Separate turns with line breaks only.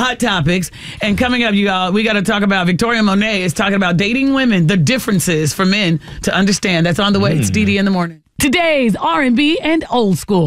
hot topics. And coming up, you all, we got to talk about Victoria Monet is talking about dating women, the differences for men to understand. That's on the way. It's DD in the morning. Today's R&B and old school.